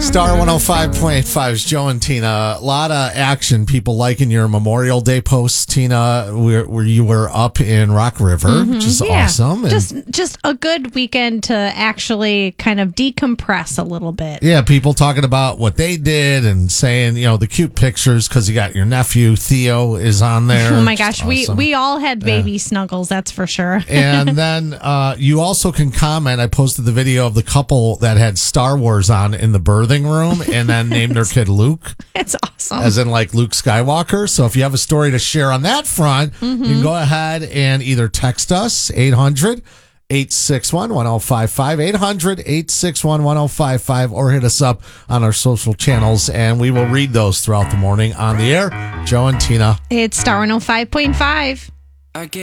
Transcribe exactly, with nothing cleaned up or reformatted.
Star one oh five point five is Joe and Tina. A lot of action. People liking your Memorial Day posts, Tina, where, where you were up in Rock River, mm-hmm. which is yeah. awesome. And just just a good weekend to actually kind of decompress a little bit. Yeah, people talking about what they did and saying, you know, the cute pictures because you got your nephew, Theo, is on there. Oh, my gosh. Awesome. We we all had baby yeah. snuggles, that's for sure. And then uh, you also can comment. I posted the video of the couple that had Star Wars on in the birthing room and then named their kid Luke. It's awesome. As in like Luke Skywalker. So if you have a story to share on that front, mm-hmm. you can go ahead and either text us eight hundred, eight six one, one oh five five, eight hundred, eight six one, one oh five five, or hit us up on our social channels and we will read those throughout the morning on the air. Joe and Tina. It's Star one oh five point five. I get